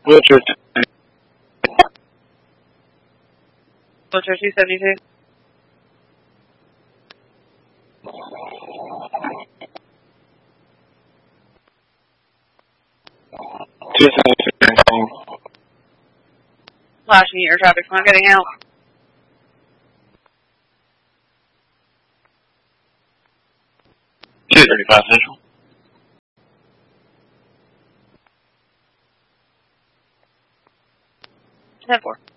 Wheelchair Wheelchair 272. Flashing air traffic's not getting out. $235 Central. 10-4.